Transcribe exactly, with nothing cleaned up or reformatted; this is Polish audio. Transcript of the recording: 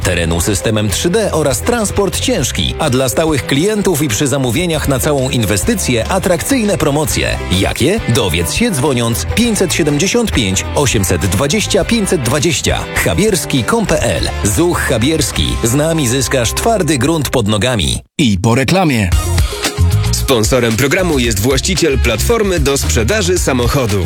terenu systemem trzy D oraz transport ciężki, a dla stałych klientów i przy zamówieniach na całą inwestycję atrakcyjne promocje. Jakie? Dowiedz się dzwoniąc pięćset siedemdziesiąt pięć osiemset dwadzieścia pięćset dwadzieścia. Chabierski kropka com kropka p l. Zuch Chabierski. Z nami zyskasz twardy grunt pod nogami. I po reklamie. Sponsorem programu jest właściciel platformy do sprzedaży samochodów.